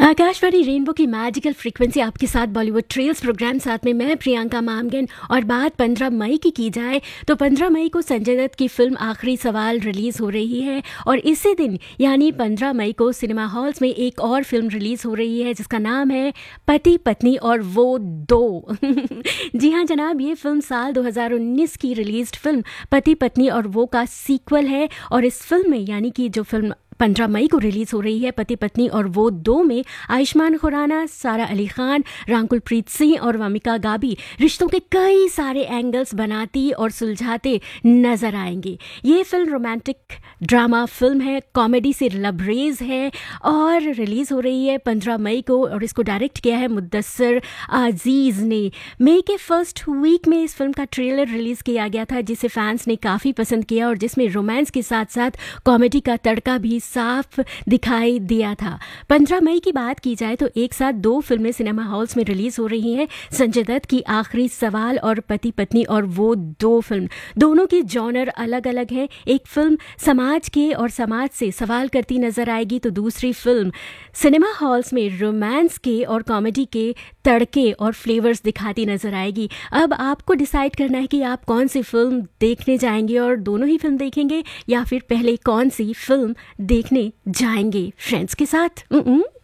Akashvani rainbow की magical frequency आपके साथ बॉलीवुड ट्रेल्स प्रोग्राम साथ में मैं प्रियंका मामगन। और बात 15 मई की जाए तो 15 मई को संजय दत्त की फिल्म आखिरी सवाल रिलीज हो रही है और इसी दिन यानी 15 मई को सिनेमा हॉल्स में एक और फिल्म रिलीज हो रही है जिसका नाम है पति पत्नी और वो दो। जी हाँ जनाब, ये फिल्म साल 2019 की रिलीज्ड फिल्म पति पत्नी और वो का सीक्वल है और इस फिल्म में यानी कि जो फिल्म 15 मई को रिलीज हो रही है पति पत्नी और वो दो में आयुष्मान खुराना, सारा अली खान, रांकुल प्रीत सिंह और वामिका गाबी रिश्तों के कई सारे एंगल्स बनाती और सुलझाते नजर आएंगे। ये फिल्म रोमांटिक ड्रामा फिल्म है, कॉमेडी से लबरेज है और रिलीज हो रही है 15 मई को और इसको डायरेक्ट किया है मुद्दस्सर अजीज ने। मई के फर्स्ट वीक में इस फिल्म का ट्रेलर रिलीज किया गया था जिसे फैंस ने काफ़ी पसंद किया और जिसमें रोमांस के साथ साथ कॉमेडी का तड़का भी साफ दिखाई दिया था। 15 मई की बात की जाए तो एक साथ दो फिल्में सिनेमा हॉल्स में रिलीज हो रही हैं, संजय दत्त की आखिरी सवाल और पति पत्नी और वो दो फिल्म। दोनों के जॉनर अलग अलग हैं। एक फिल्म समाज के और समाज से सवाल करती नजर आएगी तो दूसरी फिल्म सिनेमा हॉल्स में रोमांस के और कॉमेडी के तड़के और फ्लेवर्स दिखाती नजर आएगी। अब आपको डिसाइड करना है कि आप कौन सी फिल्म देखने जाएंगे और दोनों ही फिल्म देखेंगे या फिर पहले कौन सी फिल्म देखने जाएंगे फ्रेंड्स के साथ।